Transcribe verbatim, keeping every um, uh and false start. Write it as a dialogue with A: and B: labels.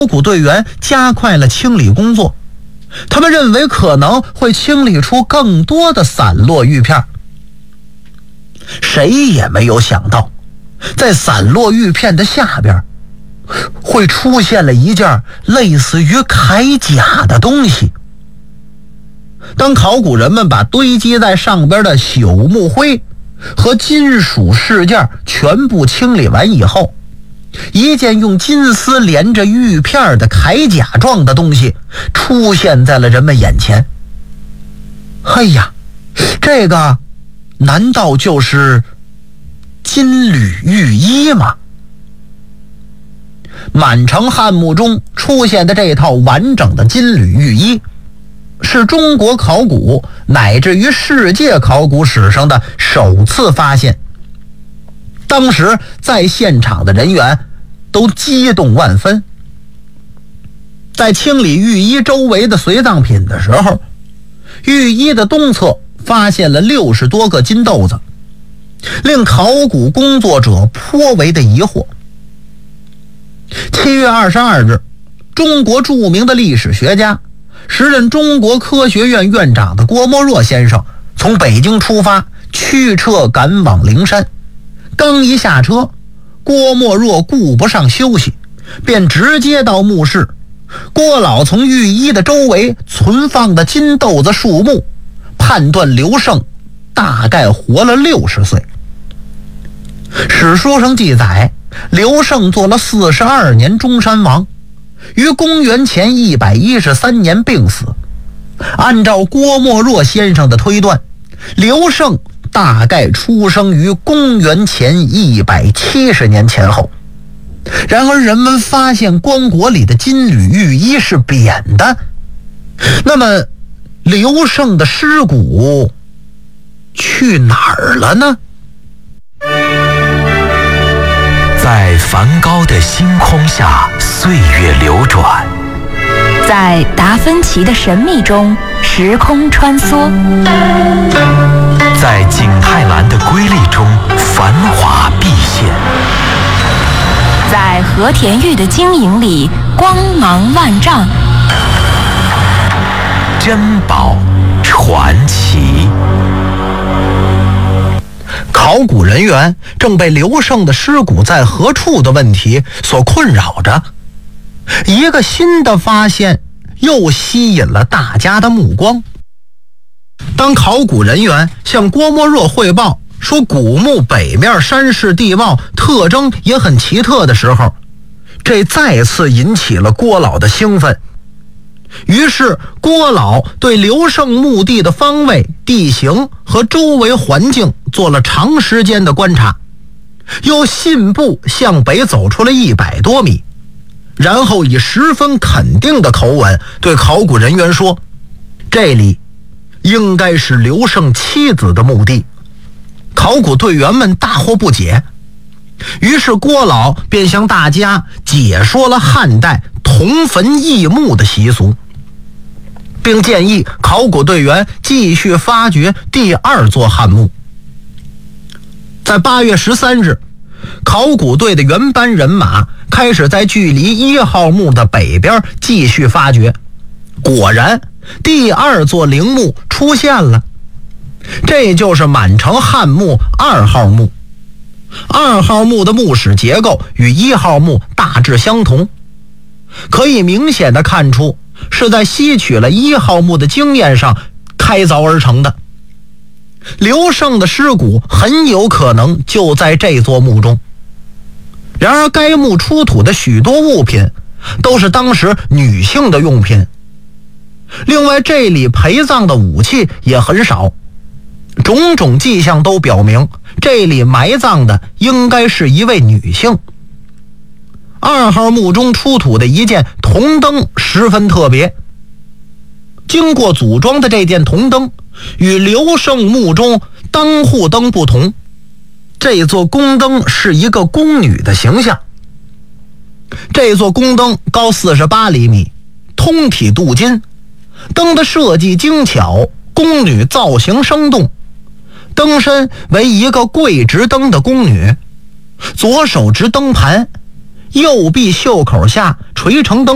A: 考古队员加快了清理工作，他们认为可能会清理出更多的散落玉片。谁也没有想到，在散落玉片的下边会出现了一件类似于铠甲的东西。当考古人们把堆积在上边的朽木灰和金属饰件全部清理完以后，一件用金丝连着玉片的铠甲状的东西出现在了人们眼前。哎呀，这个难道就是金缕玉衣吗？满城汉墓中出现的这套完整的金缕玉衣，是中国考古乃至于世界考古史上的首次发现。当时在现场的人员都激动万分。在清理玉衣周围的随葬品的时候，玉衣的东侧发现了六十多个金豆子，令考古工作者颇为的疑惑。七月二十二日，中国著名的历史学家、时任中国科学院院长的郭沫若先生从北京出发，驱车赶往灵山。刚一下车，郭沫若顾不上休息，便直接到墓室。郭老从玉衣的周围存放的金豆子数目，判断刘胜大概活了六十岁。史书上记载，刘胜做了四十二年中山王，于公元前一百一十三年病死。按照郭沫若先生的推断，刘胜大概出生于公元前一百七十年前后。然而人们发现棺椁里的金缕玉衣是扁的，那么刘胜的尸骨去哪儿了呢？
B: 在梵高的星空下，岁月流转；
C: 在达芬奇的神秘中，时空穿梭；
B: 在景泰蓝的瑰丽中，繁华毕现；
C: 在和田玉的晶莹里，光芒万丈。
B: 珍宝传奇。
A: 考古人员正被刘胜的尸骨在何处的问题所困扰着，一个新的发现又吸引了大家的目光。当考古人员向郭沫若汇报说古墓北面山势地貌特征也很奇特的时候，这再次引起了郭老的兴奋。于是郭老对刘胜墓地的方位、地形和周围环境做了长时间的观察，又信步向北走出了一百多米，然后以十分肯定的口吻对考古人员说，这里应该是刘胜妻子的墓地。考古队员们大惑不解，于是郭老便向大家解说了汉代同坟异墓的习俗，并建议考古队员继续发掘第二座汉墓。在八月十三日，考古队的原班人马开始在距离一号墓的北边继续发掘。果然，第二座陵墓出现了，这就是满城汉墓二号墓。二号墓的墓室结构与一号墓大致相同，可以明显的看出是在吸取了一号墓的经验上开凿而成的。刘胜的尸骨很有可能就在这座墓中。然而该墓出土的许多物品都是当时女性的用品，另外这里陪葬的武器也很少，种种迹象都表明这里埋葬的应该是一位女性。二号墓中出土的一件铜灯十分特别，经过组装的这件铜灯与刘胜墓中当户灯不同，这座宫灯是一个宫女的形象。这座宫灯高四十八厘米，通体镀金，灯的设计精巧，宫女造型生动。灯身为一个跪直灯的宫女，左手执灯盘，右臂袖口下垂成灯